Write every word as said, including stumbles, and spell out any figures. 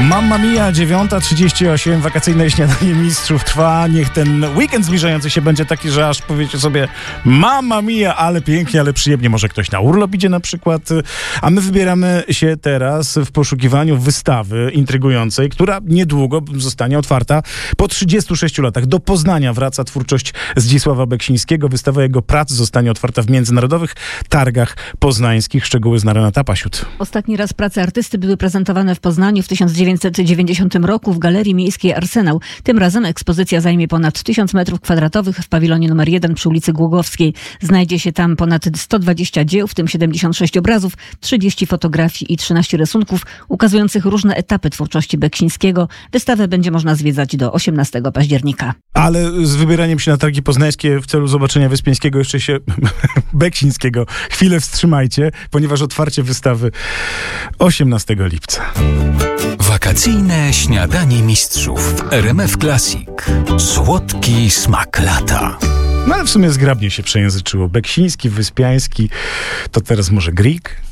Mamma mia, dziewiąta trzydzieści osiem, wakacyjne śniadanie mistrzów trwa. Niech ten weekend zbliżający się będzie taki, że aż powiecie sobie mamma mia, ale pięknie, ale przyjemnie. Może ktoś na urlop idzie na przykład. A my wybieramy się teraz w poszukiwaniu wystawy intrygującej, która niedługo zostanie otwarta po trzydziestu sześciu latach. Do Poznania wraca twórczość Zdzisława Beksińskiego. Wystawa jego prac zostanie otwarta w Międzynarodowych Targach Poznańskich. Szczegóły zna Renata Pasiut. Ostatni raz prace artysty były prezentowane w Poznaniu w tysiąc dziewięćset dziewięćdziesiątym roku w Galerii Miejskiej Arsenał. Tym razem ekspozycja zajmie ponad tysiąc metrów kwadratowych w pawilonie numer jeden przy ulicy Głogowskiej. Znajdzie się tam ponad sto dwadzieścia dzieł, w tym siedemdziesiąt sześć obrazów, trzydzieści fotografii i trzynaście rysunków ukazujących różne etapy twórczości Beksińskiego. Wystawę będzie można zwiedzać do osiemnastego października. Ale z wybieraniem się na targi poznańskie w celu zobaczenia Wyspiańskiego jeszcze się Beksińskiego chwilę wstrzymajcie, ponieważ otwarcie wystawy osiemnastego lipca. Wakacyjne śniadanie mistrzów w R M F Classic. Słodki smak lata. No ale w sumie zgrabnie się przejęzyczyło. Beksiński, Wyspiański, to teraz może Grieg?